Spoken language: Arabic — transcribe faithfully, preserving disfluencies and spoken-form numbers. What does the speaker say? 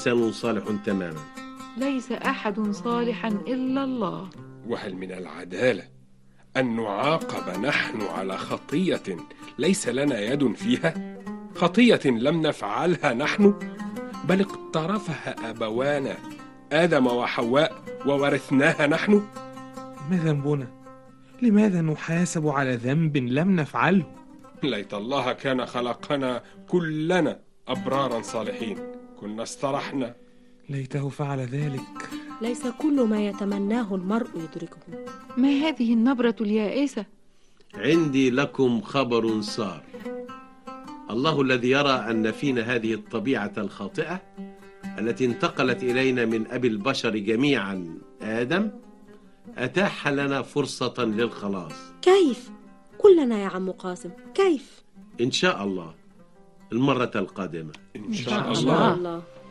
إنسان صالح تماما. ليس أحد صالحا إلا الله. وهل من العدالة أن نعاقب نحن على خطية ليس لنا يد فيها؟ خطية لم نفعلها نحن، بل اقترفها أبوانا آدم وحواء وورثناها نحن. ما ذنبنا؟ لماذا نحاسب على ذنب لم نفعله؟ ليت الله كان خلقنا كلنا أبرارا صالحين، كنا استرحنا. ليته فعل ذلك. ليس كل ما يتمناه المرء يدركه. ما هذه النبرة اليائسة؟ عندي لكم خبر سار. الله الذي يرى أن فينا هذه الطبيعة الخاطئة التي انتقلت إلينا من أبي البشر جميعا آدم، أتاح لنا فرصة للخلاص. كيف؟ كلنا يا عم قاسم، كيف؟ إن شاء الله المرة القادمة. إن شاء الله. الله.